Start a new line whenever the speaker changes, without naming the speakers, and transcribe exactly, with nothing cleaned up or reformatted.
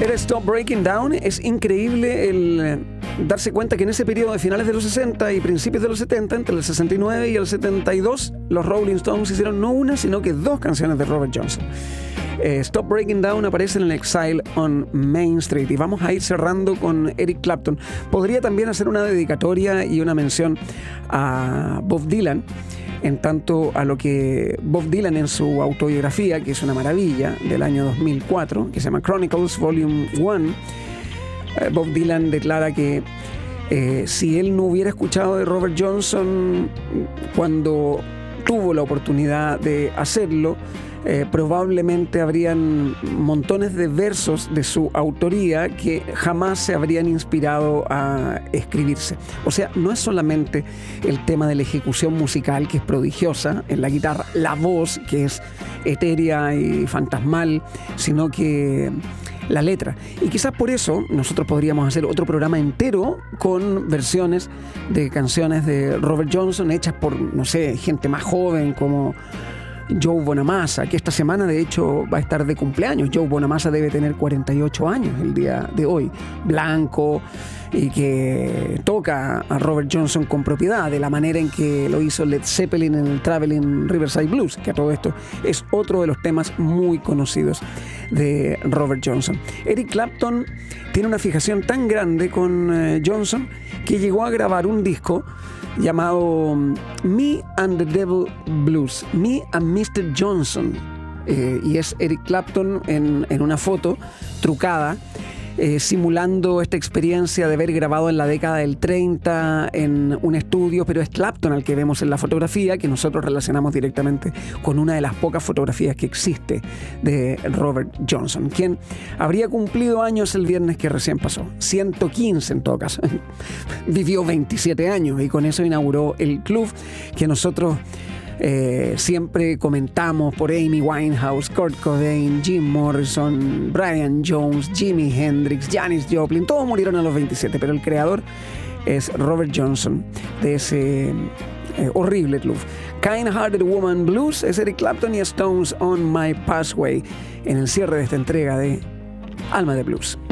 Era Stop Breaking Down. Es increíble el darse cuenta que en ese periodo de finales de los sesenta y principios de los setenta, entre el sesenta y nueve y el setenta y dos, los Rolling Stones hicieron no una, sino que dos canciones de Robert Johnson. Eh, Stop Breaking Down aparece en el Exile on Main Street. Y vamos a ir cerrando con Eric Clapton. Podría también hacer una dedicatoria y una mención a Bob Dylan, en tanto a lo que Bob Dylan en su autobiografía, que es una maravilla, del año dos mil cuatro, que se llama Chronicles Volume uno, eh, Bob Dylan declara que eh, si él no hubiera escuchado de Robert Johnson cuando tuvo la oportunidad de hacerlo, Eh, probablemente habrían montones de versos de su autoría que jamás se habrían inspirado a escribirse. O sea, no es solamente el tema de la ejecución musical, que es prodigiosa en la guitarra, la voz, que es etérea y fantasmal, sino que la letra. Y quizás por eso nosotros podríamos hacer otro programa entero con versiones de canciones de Robert Johnson hechas por, no sé, gente más joven como Joe Bonamassa, que esta semana de hecho va a estar de cumpleaños. Joe Bonamassa debe tener cuarenta y ocho años el día de hoy, blanco, y que toca a Robert Johnson con propiedad, de la manera en que lo hizo Led Zeppelin en el Traveling Riverside Blues, que a todo esto es otro de los temas muy conocidos de Robert Johnson. Eric Clapton tiene una fijación tan grande con eh, Johnson que llegó a grabar un disco llamado Me and the Devil Blues, Me and mister Johnson, eh, y es Eric Clapton en, en una foto trucada, eh, simulando esta experiencia de haber grabado en la década del treinta en un estudio, pero es Clapton al que vemos en la fotografía, que nosotros relacionamos directamente con una de las pocas fotografías que existe de Robert Johnson, quien habría cumplido años el viernes que recién pasó, ciento quince en todo caso. Vivió veintisiete años y con eso inauguró el club que nosotros Eh, siempre comentamos por Amy Winehouse, Kurt Cobain, Jim Morrison, Brian Jones, Jimi Hendrix, Janis Joplin. Todos murieron a los veintisiete, pero el creador es Robert Johnson de ese eh, horrible club. Kind Hearted Woman Blues es Eric Clapton y Stones on My Pathway en el cierre de esta entrega de Alma de Blues.